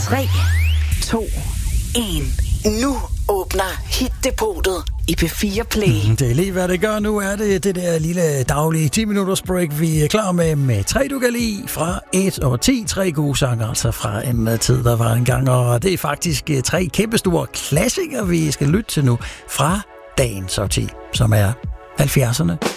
3, 2, 1. Nu åbner Hit-depotet i P4 Play. Det er lige, hvad det gør nu. Er det der lille daglige 10-minutters break, vi er klar med 3, du kan lide fra 1 og 10. 3 gode sange, altså fra en tid, der var engang. Og det er faktisk 3 kæmpestore klassikere, vi skal lytte til nu fra dagens 10, som er 70'erne.